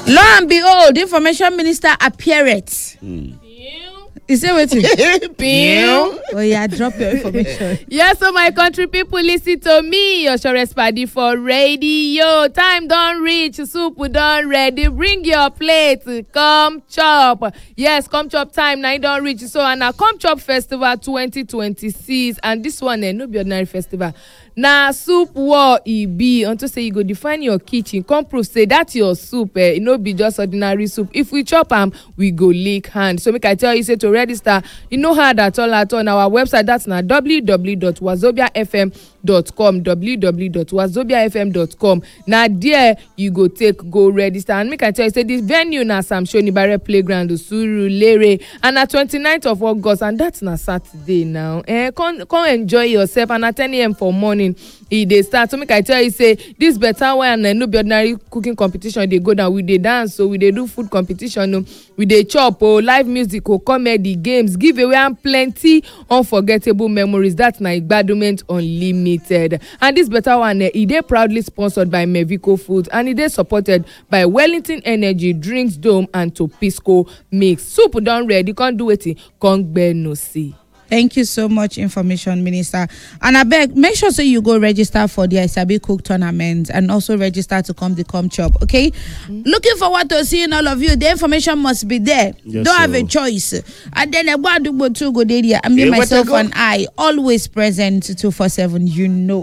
Lo and behold, information minister appeared. Is it waiting? Oh yeah, drop your information. Yes, so my country people, listen to me. Your surest party for radio. Time don't reach, soup done ready. Bring your plate, come chop. Yes, come chop time. Now don't reach. So and now come chop festival 2026, and this one no be ordinary festival. Now soup war e be unto say you go define your kitchen. Come prove say that your soup it no be just ordinary soup. If we chop we go lick hand. So make I tell you say to register, you know hard at all on our website. That's now www.wazobiafm.com www.wazobiafm.com. Now there you go go register, and make I tell you say this venue na Samshoni Bare Playground Surulere, and at 29th of August, and that's na Saturday now. Come enjoy yourself, and at 10 a.m. for morning they start. So make I tell you say this better one no be ordinary cooking competition. They go down, we dey dance, so we dey do food competition, we dey chop, live music, comedy, games, giveaway, and plenty unforgettable memories. That's na Igbadunment Unlimited. And this better one it dey proudly sponsored by Mevico Foods, and it is supported by Wellington Energy, Drinks Dome, and Topisco Mix. Soup done ready, can't do it, can't bear no see. Thank you so much, information minister. And I beg, make sure so you go register for the Isabi Cook tournament, and also register to come chop. Okay, looking forward to seeing all of you. The information must be there. Yes, don't have a choice. And then I want to go to good area. I mean, myself and I always present 247. You know.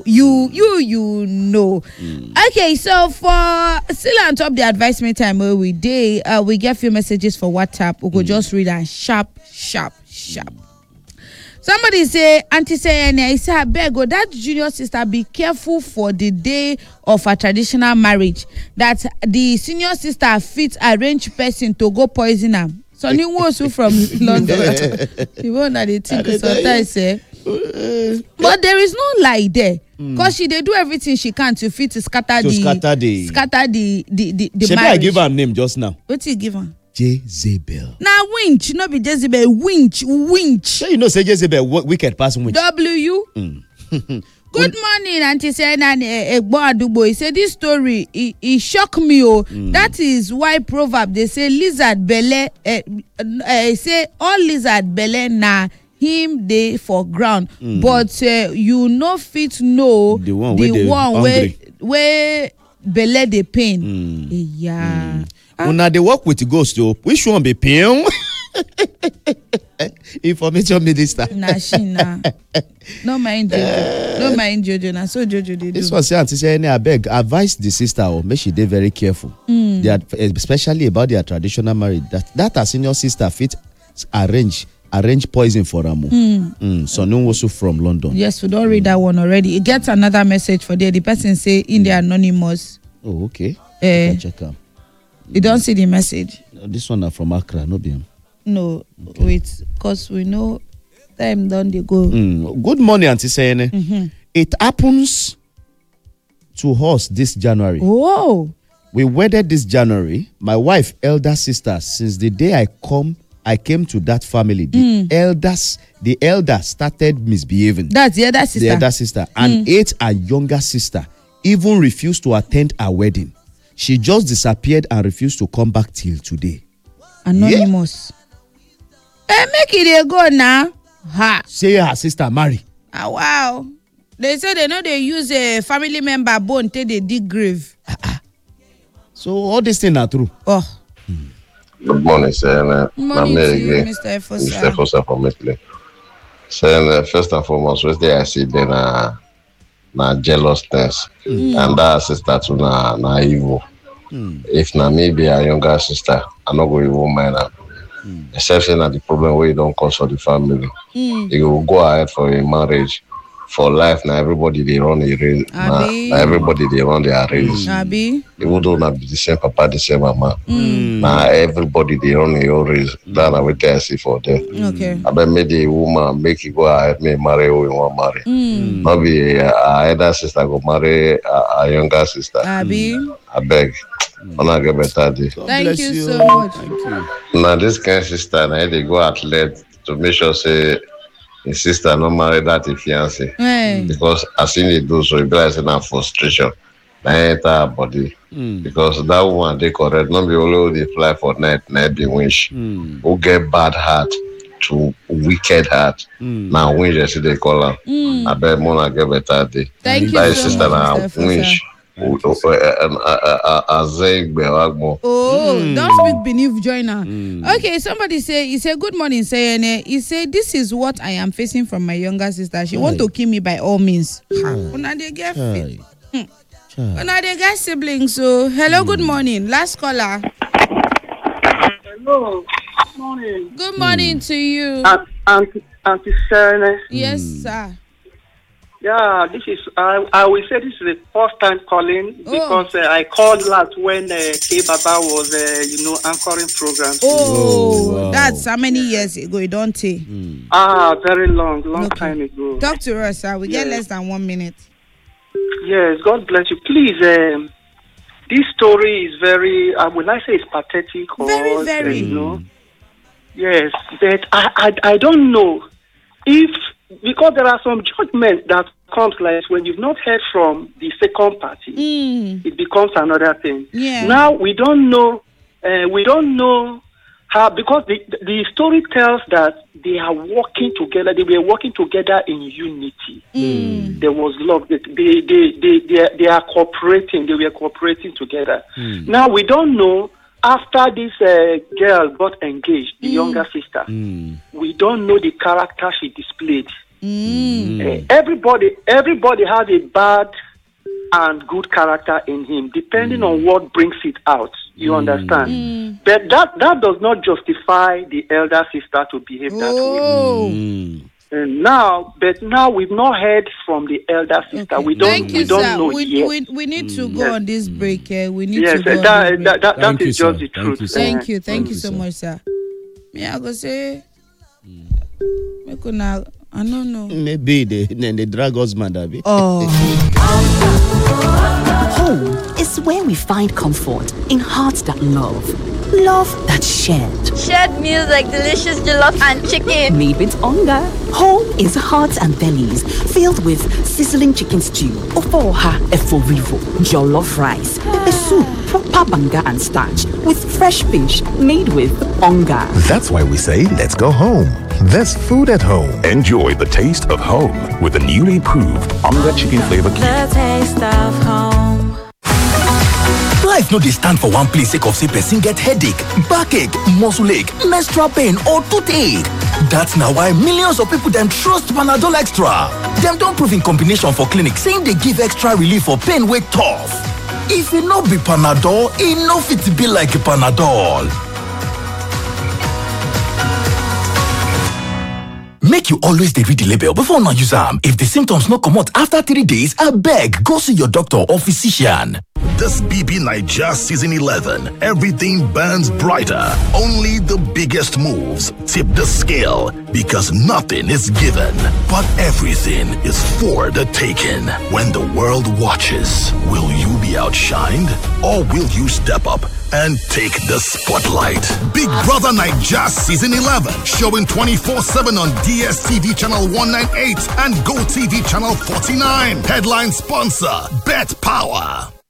Okay, so for still on top the advisement time where we get few messages for WhatsApp. We go just read and sharp. Somebody say, Auntie say, I say, I beg, that junior sister, be careful for the day of a traditional marriage. That the senior sister fit arrange person to go poison her. So you was from London. You won't that they think sometimes say. But there is no lie there. Because she they do everything she can to fit to scatter the Should marriage. I give her a name just now? What do you give her? Jezebel. Now winch, not be Jezebel, winch. So you know say Jezebel wicked person winch. W. Good morning, Auntie Sena Egbo Adubo. He said this story it shocked me. That is why proverb they say lizard belle say all lizard belle na him dey for ground, but you no fit know the one where belle dey pain. Yeah. Una they work with ghost though. Which one be pain? Information minister. Nah, she nah. No mind Jojo. No mind Jojo. Nah, so Jojo they do. This one say Auntie say I beg advise the sister make she dey very careful. Especially about their traditional marriage. That a senior sister fit arrange poison for Ramu. So no also from London. Yes, we don't read that one already. It gets another message for there. The person say in the anonymous. Oh, okay. Check out. You don't see the message. This one are from Accra, no BM. No, okay. Wait, because we know time done they go. Good morning, Auntie Sayene. It happens to us this January. Whoa. We wedded this January. My wife, elder sister, since the day I came to that family, the elder started misbehaving. That's the elder sister. The elder sister. And age a younger sister even refused to attend our wedding. She just disappeared and refused to come back till today. Anonymous. Hey, make it go now. Ha. Say her sister marry. Ah, wow. They say they know they use a family member bone till they dig grave. So all these things are true. Oh. Good morning, sir. Good morning to you, Mr. Efosa. Mr. Efosa from Italy. Sir, first and foremost, what I see then na jealousness, and that sister too na evil. If na maybe a younger sister, I no go even mind her. Except that the problem where you don't cause for the family. You will go ahead for a marriage. For life, now everybody they run a race. Now everybody they run their race. Even though not be the same papa, the same mama. Now everybody they run their race. That's what I see for them. Okay. I bet maybe the woman make you go ahead, may marry who you want marry. Not be a elder sister go marry a younger sister. I beg. Thank you so much. Thank you. Now this kind of sister, now they go athlete to make sure say his sister no marry that fiancé. Because as in they do so, it be like na frustration. Now enter her body. because that woman they correct. Not be only they fly for night be winch. Who get bad heart to wicked heart. Now winch I see they call her. I bet Mona get better day. Thank you That so sister now much, winch. don't speak beneath joiner. Okay, somebody he said good morning, saying he said this is what I am facing from my younger sister. She want to kill me by all means. Una they get una they get siblings. So hello, good morning. Last caller. Hello, good morning. Good morning to you. Auntie Shirley. Yes, sir. Yeah, this is, I will say this is the first time calling because I called last when K Baba was, anchoring programs. Wow. That's how many years ago? You don't say. Very long time ago. Talk to us, sir. We get less than 1 minute. Yes, God bless you. Please, this story is very, will I say it's pathetic? Or, very. Yes, but I don't know if, because there are some judgments that comes like when you've not heard from the second party, it becomes another thing. Yeah. Now we don't know how, because the story tells that they are working together. They were working together in unity. There was love. They are cooperating. They were cooperating together. Now we don't know. After this girl got engaged, the younger sister, we don't know the character she displayed. Everybody has a bad and good character in him, depending on what brings it out. You understand? But that does not justify the elder sister to behave that way. And now we've not heard from the elder sister. Okay. We don't know yet. We need to go on this break. We need to go. That is just the truth. Thank you so much, sir. Me I go say, I don't know. Maybe they drag us mad. Home is where we find comfort in hearts that love that's shared. Shared meals like delicious jollof and chicken. Made with hunger. Home is hearts and bellies filled with sizzling chicken stew, ofoha eforivo, jollof rice, a soup, proper banga and starch with fresh fish made with hunger. That's why we say let's go home. There's food at home. Enjoy the taste of home with the newly improved Onga Chicken Flavor Cube. The taste of home. Life no dey stand for one place sake of say person get headache, backache, muscle ache, menstrual pain or toothache. That's na why millions of people dem trust Panadol Extra. Dem don prove in combination for clinic saying dey give extra relief for pain wey tough. If e no be Panadol, e no fit be like Panadol. Make you always dey read the label before una use am. If the symptoms no comot after 3 days, abeg go see your doctor or physician. This BB Naija Season 11, everything burns brighter. Only the biggest moves tip the scale because nothing is given, but everything is for the taking. When the world watches, will you be outshined or will you step up and take the spotlight? Big Brother Naija Season 11, showing 24/7 on DSTV Channel 198 and GoTV Channel 49. Headline sponsor, Bet Power.